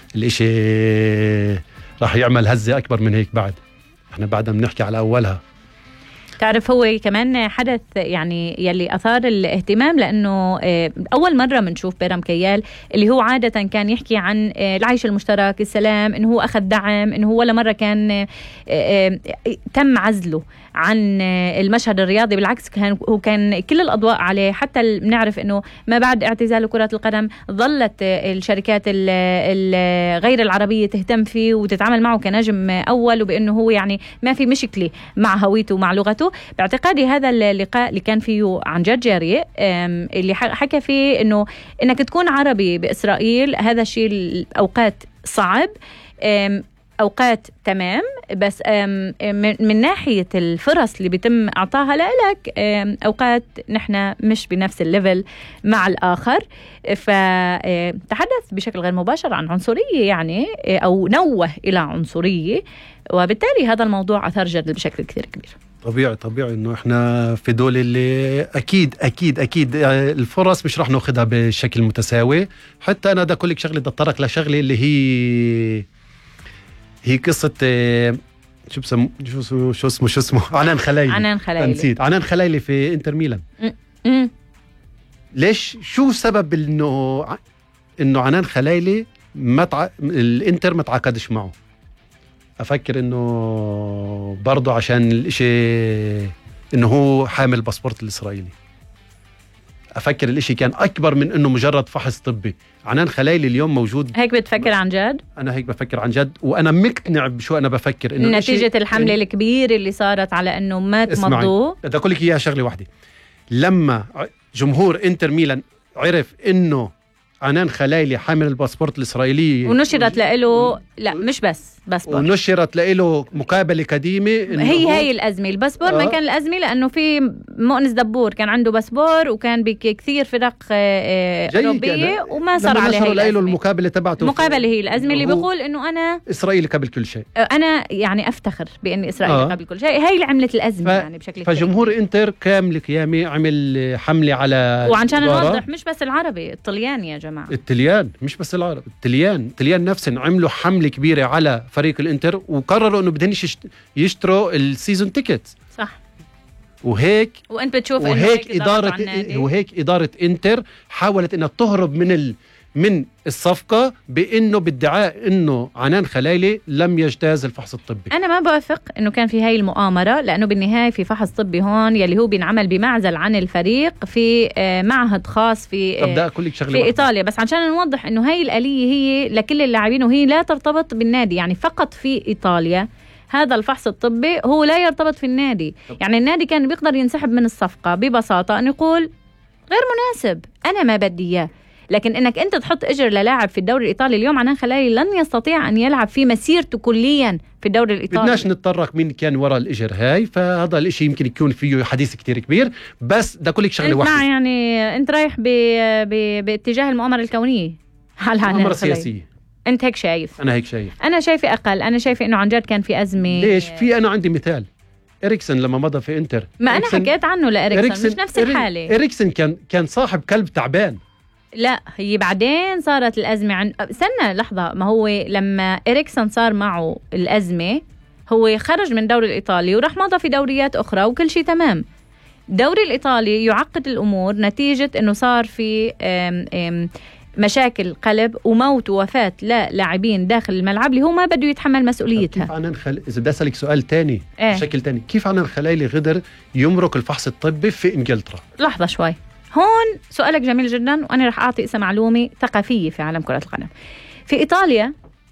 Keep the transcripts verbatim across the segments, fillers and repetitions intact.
الاشي راح يعمل هزة أكبر من هيك. بعد احنا بعدنا بنحكي على أولها. تعرف هو كمان حدث يعني يلي أثار الاهتمام، لأنه أول مرة منشوف بيرام كيال اللي هو عادة كان يحكي عن العيش المشترك، السلام، إنه هو أخذ دعم، إنه هو ولا مرة كان تم عزله عن المشهد الرياضي. بالعكس كان هو كان كل الأضواء عليه. حتى بنعرف إنه ما بعد اعتزال كرة القدم ظلت الشركات الغير العربية تهتم فيه وتتعامل معه كنجم أول، وبأنه هو يعني ما في مشكلة مع هويته ومع لغته. باعتقادي هذا اللقاء اللي كان فيه عن جد جاري، اللي حكى فيه إنه إنك تكون عربي بإسرائيل هذا الشيء أوقات صعب، أوقات تمام، بس من ناحية الفرص اللي بيتم أعطاها لك أوقات نحن مش بنفس الليفل مع الآخر. فتحدث بشكل غير مباشر عن عنصرية يعني، أو نوه إلى عنصرية، وبالتالي هذا الموضوع أثار جدل بشكل كثير كبير. طبيعي طبيعي إنه إحنا في دول اللي أكيد أكيد أكيد الفرص مش رح نأخذها بشكل متساوي. حتى أنا دا كلك شغلة دا طرق لشغلة اللي هي هي قصة شو بسم شو شو اسمه شو اسمه عنان خلايلي. عنان خلايلي نسيت عنان خلايلي في انتر ميلان. م- ليش شو سبب إنه إنه عنان خلايلي ما تع... الانتر ما تعاقدش معه؟ أفكر إنه برضو عشان الإشي إنه هو حامل باسبورت الإسرائيلي. أفكر الإشي كان أكبر من إنه مجرد فحص طبي. عنان خلايلي اليوم موجود. هيك بتفكر عن جد؟ أنا هيك بفكر عن جد، وأنا مقتنع بشو أنا بفكر إنه نتيجة الحملة إن... الكبيرة اللي صارت على إنه ما تمضوا. بدي أقول لك إياها شغلة واحدة. لما جمهور إنتر ميلان عرف إنه عنان خلايلي حامل الباسبورت الإسرائيلي ونشرت له، لا مش بس باسبور، ونشرت له مقابلة قديمة. هي هي الأزمة. الباسبور آه. ما كان الأزمة لأنه في مؤنس دبور كان عنده باسبور وكان بكثير فرق أوروبية وما صار عليه له المقابلة تبعته. المقابلة هي الأزمة اللي بيقول إنه أنا إسرائيلي قبل كل شيء. أنا يعني أفتخر بإني إسرائيلي آه. قبل كل شيء. هي اللي عملت الأزمة ف... يعني بشكل فجمهور كتير. إنتر كامل قيامي عمل حملة على، وعشان نوضح مش بس العربي، الطليان يا جماعة، الطليان مش بس العرب، الطليان الطليان نفسهم عملوا حملة كبيرة على فريق الانتر وقرروا انه بدهم يشتروا السيزون تيكت. صح. وهيك وانت بتشوف وهيك اداره وهيك اداره انتر حاولت انها تهرب من ال من الصفقة بأنه بادعاء أنه عنان خلايلي لم يجتاز الفحص الطبي. أنا ما بوافق أنه كان في هاي المؤامرة، لأنه بالنهاية في فحص طبي هون يلي هو بينعمل بمعزل عن الفريق في معهد خاص في في إيطاليا. بس عشان نوضح أنه هاي الآلية هي لكل اللاعبين وهي لا ترتبط بالنادي، يعني فقط في إيطاليا هذا الفحص الطبي هو لا يرتبط في النادي. يعني النادي كان بيقدر ينسحب من الصفقة ببساطة أن يقول غير مناسب، أنا ما بدي إياه. لكن انك انت تحط اجر للاعب في الدوري الايطالي اليوم، عنان خلايلي لن يستطيع ان يلعب في مسيرته كليا في الدوري الايطالي. بدناش نتطرق مين كان وراء الاجر هاي، فهذا الاشي يمكن يكون فيه حديث كتير كبير. بس بدي اقول لك شغله واحده، يعني انت رايح ب... ب... باتجاه المؤامره الكونيه على عنان خلايلي. سياسيه انت هيك شايف؟ انا هيك شايف. انا شايفه اقل، انا شايفه انه عن جد كان في ازمه. ليش؟ في انا عندي مثال إريكسن لما مضى في انتر، ما انا حكيت عنه لإريكسن، مش نفس الحاله. إريكسن كان كان صاحب كلب تعبان. لا هي بعدين صارت الأزمة عن سنة لحظة. ما هو لما إريكسن صار معه الأزمة هو خرج من الدوري الإيطالي وراح مضى في دوريات أخرى وكل شيء تمام. الدوري الإيطالي يعقد الأمور نتيجة أنه صار في آم آم مشاكل قلب وموت ووفاة لا لاعبين داخل الملعب اللي هو ما بده يتحمل مسؤوليتها. كيف عنان خل... إذا بدي أسألك سؤال تاني إيه؟ بشكل تاني، كيف عنان خلايلي قدر يمرق الفحص الطبي في إنجلترا؟ لحظة شوي، هون سؤالك جميل جدا وأنا رح أعطي اسم معلومة ثقافية في عالم كرة القدم. في إيطاليا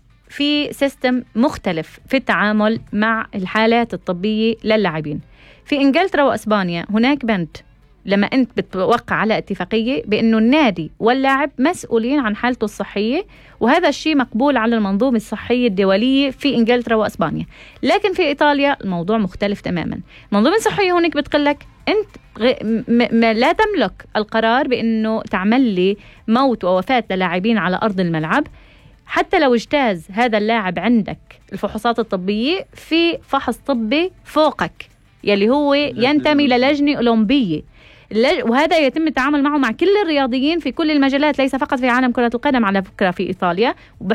في سيستم مختلف في التعامل مع الحالات الطبية للاعبين. في إنجلترا وأسبانيا هناك بند لما أنت بتوقع على اتفاقية بأنه النادي واللاعب مسؤولين عن حالته الصحية، وهذا الشيء مقبول على المنظومة الصحية الدولية في إنجلترا وأسبانيا. لكن في إيطاليا الموضوع مختلف تماما. المنظومة الصحية هونيك بتقلك أنت م- م- لا تملك القرار بأنه تعمل لي موت ووفاة للاعبين على أرض الملعب، حتى لو اجتاز هذا اللاعب عندك الفحوصات الطبية في فحص طبي فوقك يلي هو ينتمي للجنة أولمبية، وهذا يتم التعامل معه مع كل الرياضيين في كل المجالات، ليس فقط في عالم كرة القدم على فكرة في إيطاليا.